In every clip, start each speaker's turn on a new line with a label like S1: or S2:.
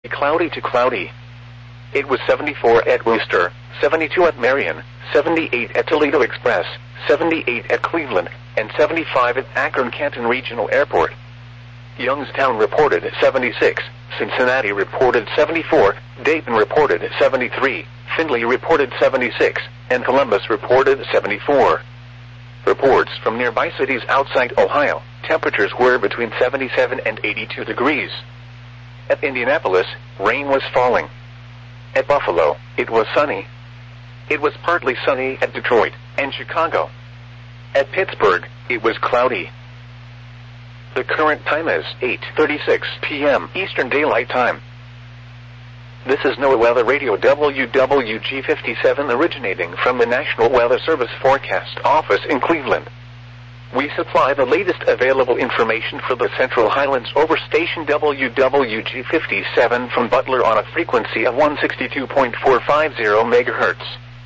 S1: Cloudy to cloudy. It was 74 at Wooster, 72 at Marion, 78 at Toledo Express, 78 at Cleveland, and 75 at Akron-Canton Regional Airport. Youngstown reported 76, Cincinnati reported 74, Dayton reported 73, Findlay reported 76, and Columbus reported 74. Reports from nearby cities outside Ohio, temperatures were between 77 and 82 degrees. At Indianapolis, rain was falling. At Buffalo, it was sunny. It was partly sunny at Detroit and Chicago. At Pittsburgh, it was cloudy. The current time is 8:36 p.m. Eastern Daylight Time. This is NOAA Weather Radio WWG57 originating from the National Weather Service Forecast Office in Cleveland. We supply the latest available information for the Central Highlands over station WWG57 from Butler on a frequency of 162.450 MHz.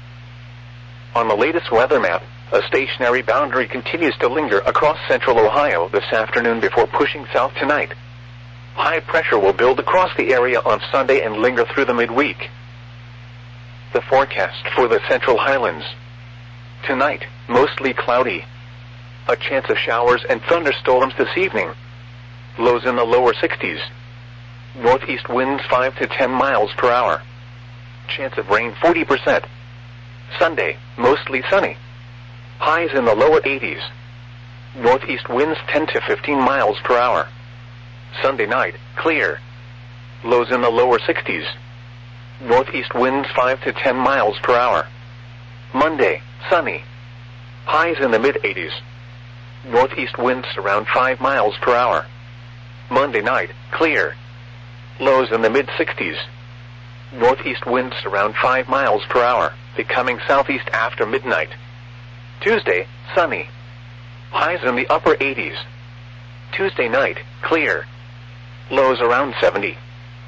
S1: On the latest weather map, a stationary boundary continues to linger across central Ohio this afternoon before pushing south tonight. High pressure will build across the area on Sunday and linger through the midweek. The forecast for the Central Highlands. Tonight, mostly cloudy. A chance of showers and thunderstorms this evening. Lows in the lower 60s. Northeast winds 5 to 10 miles per hour. Chance of rain 40%. Sunday, mostly sunny. Highs in the lower 80s. Northeast winds 10 to 15 miles per hour. Sunday night, clear. Lows in the lower 60s. Northeast winds 5 to 10 miles per hour. Monday, sunny. Highs in the mid-80s. Northeast winds around 5 miles per hour. Monday night, clear. Lows in the mid-60s. Northeast winds around 5 miles per hour, becoming southeast after midnight. Tuesday, sunny. Highs in the upper 80s. Tuesday night, clear. Lows around 70.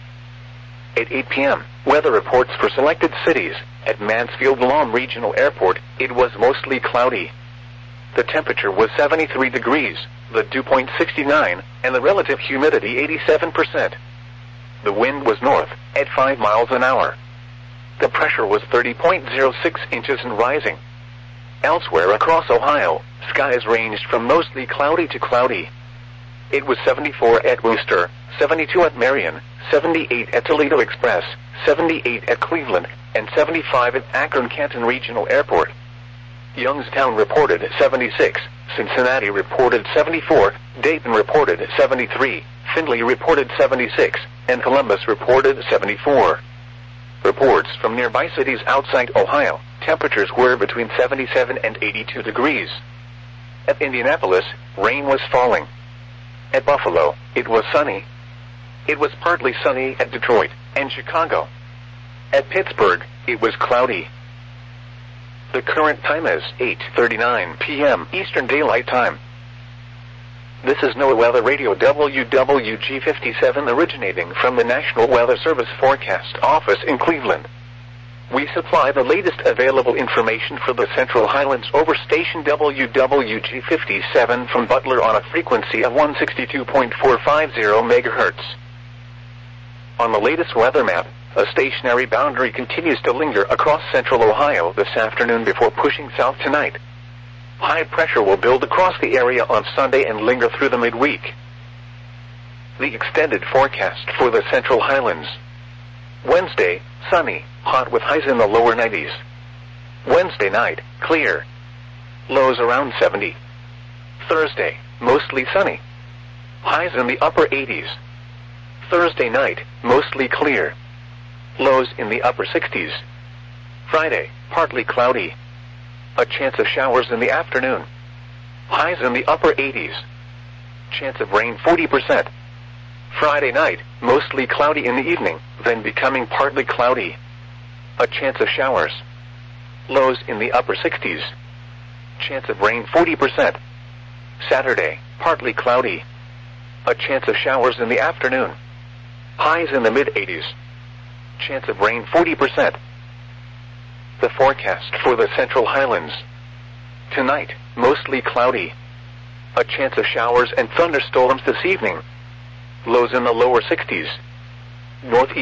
S1: At 8 p.m., weather reports for selected cities. At Mansfield-Lom Regional Airport, it was mostly cloudy. The temperature was 73 degrees, the dew point 69, and the relative humidity 87%. The wind was north, at 5 miles an hour. The pressure was 30.06 inches and rising. Elsewhere across Ohio, skies ranged from mostly cloudy to cloudy. It was 74 at Wooster, 72 at Marion, 78 at Toledo Express, 78 at Cleveland, and 75 at Akron-Canton Regional Airport. Youngstown reported 76, Cincinnati reported 74, Dayton reported 73, Findlay reported 76, and Columbus reported 74. Reports from nearby cities outside Ohio, temperatures were between 77 and 82 degrees. At Indianapolis, rain was falling. At Buffalo, it was sunny. It was partly sunny at Detroit and Chicago. At Pittsburgh, it was cloudy. The current time is 8:39 p.m. Eastern Daylight Time. This is NOAA Weather Radio WWG57 originating from the National Weather Service Forecast Office in Cleveland. We supply the latest available information for the Central Highlands over station WWG57 from Butler on a frequency of 162.450 MHz. On the latest weather map, a stationary boundary continues to linger across central Ohio this afternoon before pushing south tonight. High pressure will build across the area on Sunday and linger through the midweek. The extended forecast for the Central Highlands. Wednesday, sunny, hot with highs in the lower 90s. Wednesday night, clear. Lows around 70. Thursday, mostly sunny. Highs in the upper 80s. Thursday night, mostly clear. Lows in the upper 60s. Friday, partly cloudy. A chance of showers in the afternoon. Highs in the upper 80s. Chance of rain 40%. Friday night, mostly cloudy in the evening, then becoming partly cloudy. A chance of showers. Lows in the upper 60s. Chance of rain 40%. Saturday, partly cloudy. A chance of showers in the afternoon. Highs in the mid-80s. Chance of rain 40%. The forecast for the Central Highlands. Tonight, mostly cloudy. A chance of showers and thunderstorms this evening. Lows in the lower 60s. Northeast